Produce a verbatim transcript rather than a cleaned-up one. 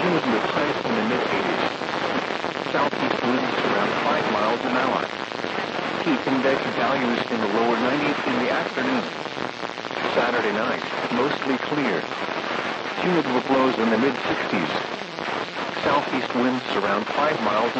humid with highs in the mid-eighties. Southeast winds around five miles an hour. Heat index values in the lower nineties in the afternoon. Saturday night, mostly clear. Humid with lows in the mid-sixties. Southeast winds around five miles an hour.